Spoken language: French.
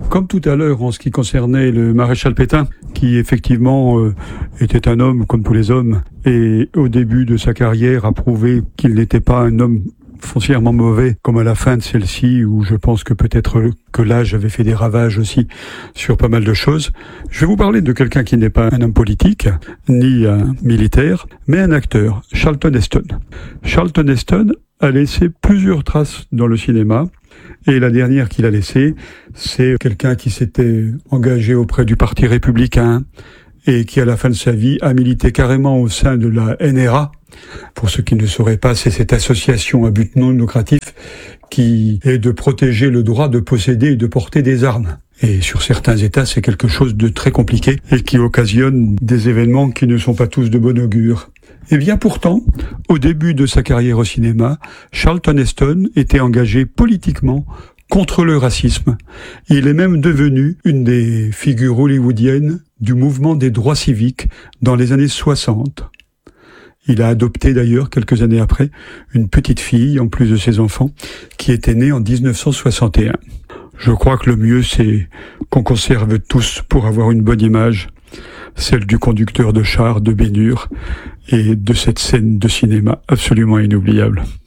Comme tout à l'heure en ce qui concernait le maréchal Pétain, qui effectivement était un homme comme tous les hommes, et au début de sa carrière a prouvé qu'il n'était pas un homme foncièrement mauvais, comme à la fin de celle-ci, où je pense que peut-être que l'âge avait fait des ravages aussi sur pas mal de choses. Je vais vous parler de quelqu'un qui n'est pas un homme politique, ni un militaire, mais un acteur, Charlton Heston. Charlton Heston a laissé plusieurs traces dans le cinéma, et la dernière qu'il a laissée, c'est quelqu'un qui s'était engagé auprès du Parti républicain, et qui à la fin de sa vie a milité carrément au sein de la NRA. Pour ceux qui ne sauraient pas, c'est cette association à but non lucratif qui est de protéger le droit de posséder et de porter des armes. Et sur certains États, c'est quelque chose de très compliqué et qui occasionne des événements qui ne sont pas tous de bon augure. Et bien pourtant, au début de sa carrière au cinéma, Charlton Heston était engagé politiquement contre le racisme. Il est même devenu une des figures hollywoodiennes du mouvement des droits civiques dans les années 60. Il a adopté d'ailleurs, quelques années après, une petite fille, en plus de ses enfants, qui était née en 1961. Je crois que le mieux, c'est qu'on conserve tous, pour avoir une bonne image, celle du conducteur de char de Ben-Hur et de cette scène de cinéma absolument inoubliable.